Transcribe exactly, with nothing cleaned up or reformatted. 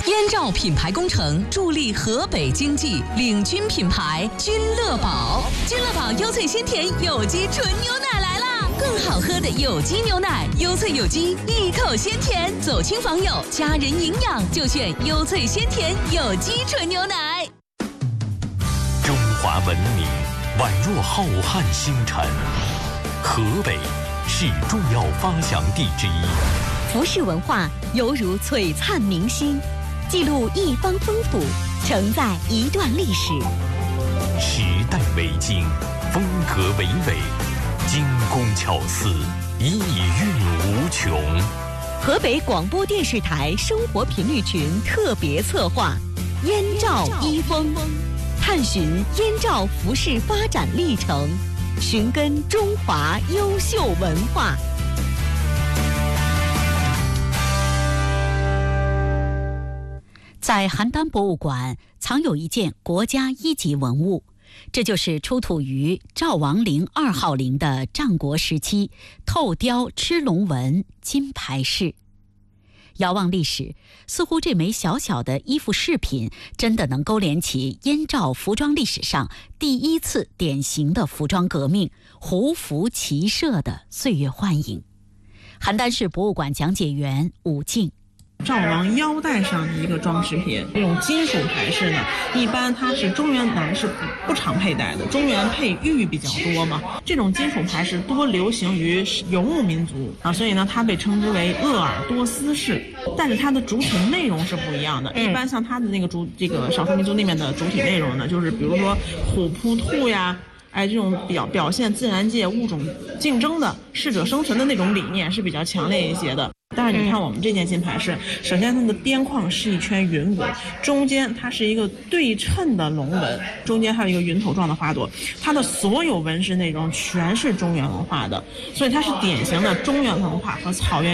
燕赵品牌工程助力河北经济，领军品牌君乐宝。君乐宝优萃鲜甜有机纯牛奶来啦！更好喝的有机牛奶，优萃有机，一口鲜甜，走亲访友，家人营养就选优萃鲜甜有机纯牛奶。 中华文明宛若浩瀚星辰，河北是重要发祥地之一。 服饰文化犹如璀璨明星，记录一方风土，承载一段历史。 时代为经，风格为纬，精工巧思，意蕴无穷。 河北广播电视台生活频率群特别策划《燕赵衣风》，探寻燕赵服饰发展历程，寻根中华优秀文化。在邯郸博物馆藏有一件国家一级文物，这就是出土于赵王陵二号陵的战国时期透雕螭龙纹金牌饰。遥望历史，似乎这枚小小的衣服饰品真的能勾连起燕赵服装历史上第一次典型的服装革命胡服骑射的岁月幻影。邯郸市博物馆讲解员武静， 赵王腰带上的一个装饰品，这种金属牌饰呢，一般它是中原男士不常佩戴的，中原佩玉比较多嘛。这种金属牌饰多流行于游牧民族啊，所以呢，它被称之为鄂尔多斯饰。但是它的主体内容是不一样的，一般像它的那个主这个少数民族那边的主体内容呢，就是比如说虎扑兔呀。哎，这种表表现自然界物种竞争的适者生存的那种理念是比较强烈一些的。但是你看我们这件金牌饰，首先它的边框是一圈云纹，中间它是一个对称的龙纹，中间还有一个云头状的花朵，它的所有纹饰内容全是中原文化的，所以它是典型的中原文化和草原